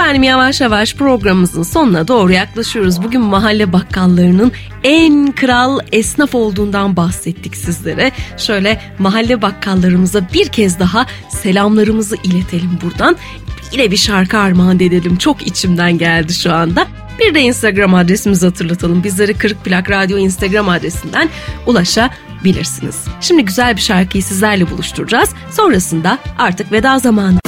Efendim yavaş yavaş programımızın sonuna doğru yaklaşıyoruz. Bugün mahalle bakkallarının en kral esnaf olduğundan bahsettik sizlere. Şöyle mahalle bakkallarımıza bir kez daha selamlarımızı iletelim buradan. Yine bir şarkı armağan edelim. Çok içimden geldi şu anda. Bir de Instagram adresimizi hatırlatalım. Bizlere Kırık Plak Radyo Instagram adresinden ulaşabilirsiniz. Şimdi güzel bir şarkıyı sizlerle buluşturacağız. Sonrasında artık veda zamanı.